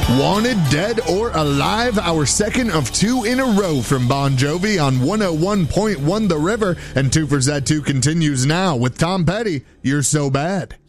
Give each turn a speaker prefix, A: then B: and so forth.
A: Wanted, Dead, or Alive, our second of two in a row from Bon Jovi on 101.1 The River, and 2 for Z2 continues now with Tom Petty, You're So Bad.